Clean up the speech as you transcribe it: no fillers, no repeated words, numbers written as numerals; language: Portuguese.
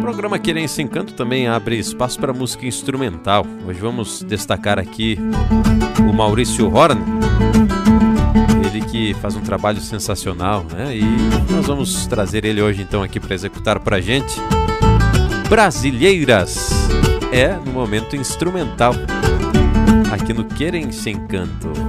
programa Querência Encanto também abre espaço para música instrumental. Hoje vamos destacar aqui o Maurício Horn, ele que faz um trabalho sensacional, né? E nós vamos trazer ele hoje então aqui para executar pra gente Brasileiras, no momento instrumental, aqui no Querência Encanto.